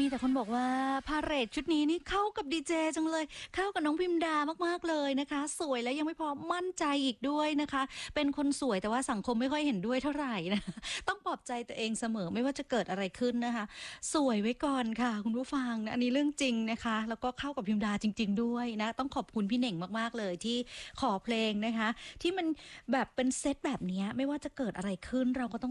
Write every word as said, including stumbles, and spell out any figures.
แต่คนบอกว่าพาเหรดชุดนี้นี่เข้ากับดีเจจังเลยเข้ากับน้องพิมดามากๆเลยนะคะสวยและยังไม่พอมั่นใจอีกด้วยนะคะเป็นคนสวยแต่ว่าสังคมไม่ค่อยเห็นด้วยเท่าไรนะต้องปลอบใจตัวเองเสมอไม่ว่าจะเกิดอะไรขึ้นนะคะสวยไว้ก่อนค่ะคุณผู้ฟังนะอันนี้เรื่องจริงนะคะแล้วก็เข้ากับพิมดาจริงๆด้วยนะต้องขอบคุณพี่เหน่งมากๆเลยที่ขอเพลงนะคะที่มันแบบเป็นเซตแบบเนี้ยไม่ว่าจะเกิดอะไรขึ้นเราก็ต้อง